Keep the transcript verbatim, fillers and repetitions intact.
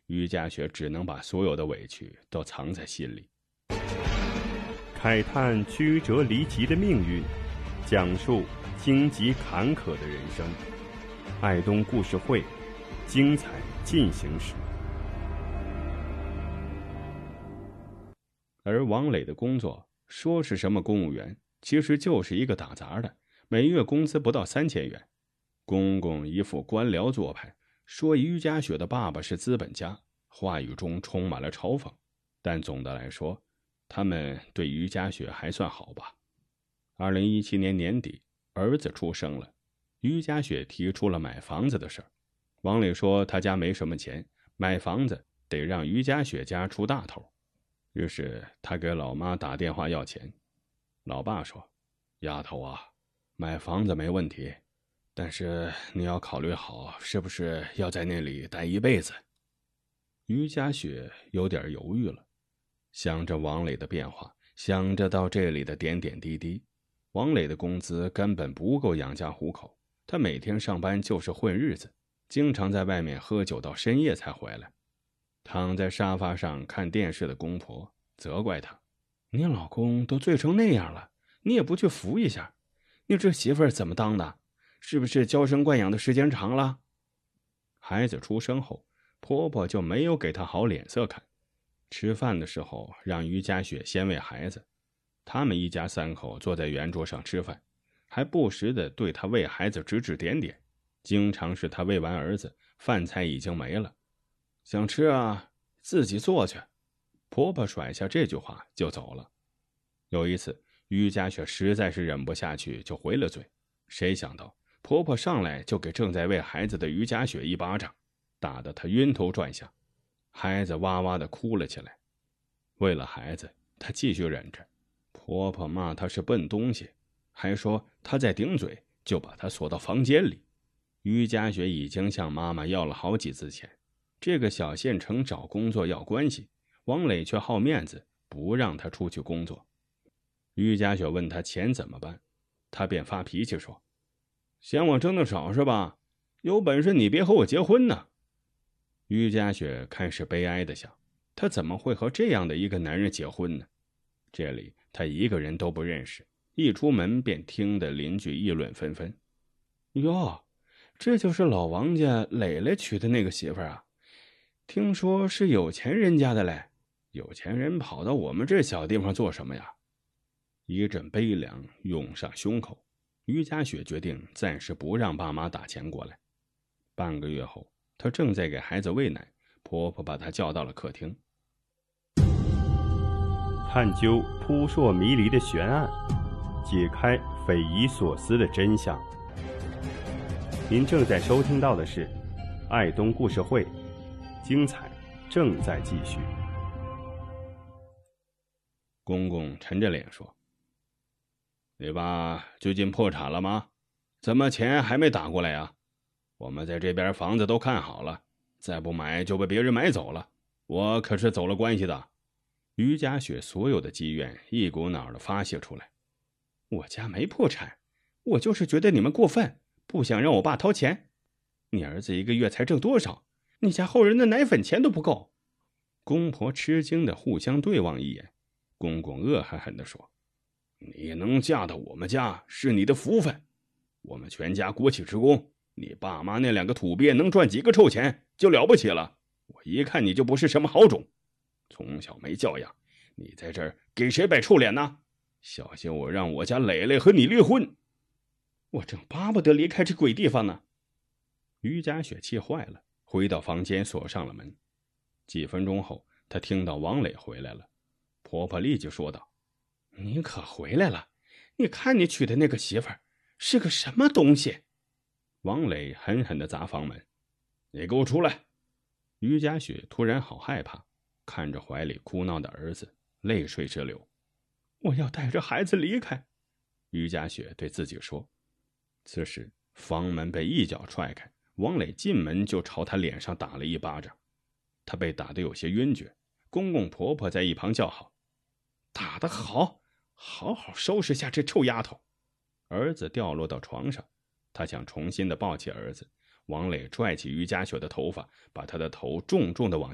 于家雪只能把所有的委屈都藏在心里。 慨叹曲折离奇的命运，讲述荆棘坎坷的人生。爱东故事会，精彩进行时。 而王磊的工作说是什么公务员，其实就是一个打杂的，每月工资不到三千元。公公一副官僚做派，说于家雪的爸爸是资本家，话语中充满了嘲讽。但总的来说，他们对于家雪还算好吧。二零一七年年底，儿子出生了，于家雪提出了买房子的事儿。王磊说他家没什么钱，买房子得让于家雪家出大头。于是他给老妈打电话要钱。老爸说：丫头啊，买房子没问题，但是你要考虑好是不是要在那里待一辈子。于家雪有点犹豫了，想着王磊的变化，想着到这里的点点滴滴。王磊的工资根本不够养家糊口，他每天上班就是混日子，经常在外面喝酒到深夜才回来。躺在沙发上看电视的公婆责怪他：你老公都醉成那样了，你也不去扶一下，你这媳妇儿怎么当的？是不是娇生惯养的时间长了？孩子出生后，婆婆就没有给她好脸色看。吃饭的时候让于家雪先喂孩子，他们一家三口坐在圆桌上吃饭，还不时地对她喂孩子指指点点。经常是她喂完儿子，饭菜已经没了，想吃啊，自己做去。婆婆甩下这句话就走了。有一次，于家雪实在是忍不下去，就回了嘴。谁想到婆婆上来就给正在喂孩子的于家雪一巴掌，打得她晕头转向，孩子哇哇地哭了起来。为了孩子，她继续忍着。婆婆骂她是笨东西，还说她在顶嘴，就把她锁到房间里。于家雪已经向妈妈要了好几次钱，这个小县城找工作要关系，王磊却好面子，不让她出去工作。于家雪问他钱怎么办，他便发脾气说：嫌我挣得少是吧？有本事你别和我结婚呢。于家雪开始悲哀地想，她怎么会和这样的一个男人结婚呢？这里她一个人都不认识，一出门便听得邻居议论纷纷。哟，这就是老王家磊磊娶的那个媳妇儿啊，听说是有钱人家的嘞，有钱人跑到我们这小地方做什么呀？一阵悲凉涌上胸口，于家雪决定暂时不让爸妈打钱过来。半个月后，她正在给孩子喂奶，婆婆把她叫到了客厅。 探究扑朔迷离的悬案，解开匪夷所思的真相。您正在收听到的是爱东故事会，精彩正在继续。 公公沉着脸说：你爸最近破产了吗？怎么钱还没打过来呀？我们在这边房子都看好了，再不买就被别人买走了，我可是走了关系的。于家雪所有的积怨一股脑的发泄出来。我家没破产，我就是觉得你们过分，不想让我爸掏钱。你儿子一个月才挣多少？你家后人的奶粉钱都不够。公婆吃惊的互相对望一眼，公公恶狠狠地说：你能嫁到我们家是你的福分，我们全家国企职工，你爸妈那两个土鳖能赚几个臭钱就了不起了，我一看你就不是什么好种，从小没教养，你在这儿给谁摆臭脸呢？小心我让我家磊磊和你离婚。我正巴不得离开这鬼地方呢。于家雪气坏了，回到房间锁上了门。几分钟后，她听到王磊回来了，婆婆立即说道：你可回来了，你看你娶的那个媳妇儿是个什么东西？王磊狠狠地砸房门：你给我出来！于家雪突然好害怕，看着怀里哭闹的儿子，泪水直流。我要带着孩子离开。于家雪对自己说。此时房门被一脚踹开，王磊进门就朝他脸上打了一巴掌，他被打得有些晕厥。公公婆婆在一旁叫好：打得好，好好收拾下这臭丫头。儿子掉落到床上，他想重新的抱起儿子，王磊拽起于家雪的头发，把他的头重重的往